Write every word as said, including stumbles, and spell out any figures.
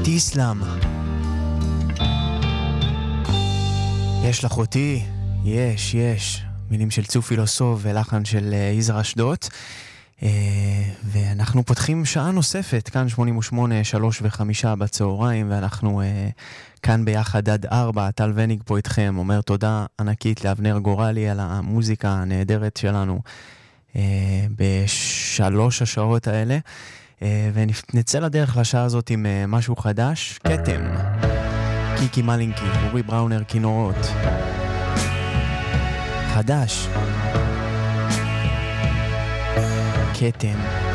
תיסלם. יש לך אותי? יש, יש. מילים של צוף פילוסוף ולחן של יזהר אשדוד. ואנחנו פותחים שעה נוספת, כאן שמונים ושמונה, שלוש וחמישה בצהריים, ואנחנו כאן ביחד עד ארבע. טל וניג פה איתכם, אומר תודה ענקית לאבנר גורלי על המוזיקה הנהדרת שלנו בשלוש השעות האלה. ונצא לדרך לשעה הזאת עם משהו חדש, קטם. קיקי מלינקי, אורי בראונר כינורות. חדש. קטם.